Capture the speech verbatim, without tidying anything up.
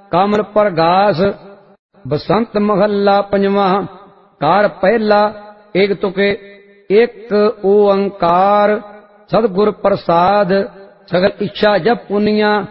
कमल प्रगास। बसंत महला पंजवा। कार पहला एक तुके एक ओंकार। सतगुर प्रसाद सगल इच्छा जप पुनिया।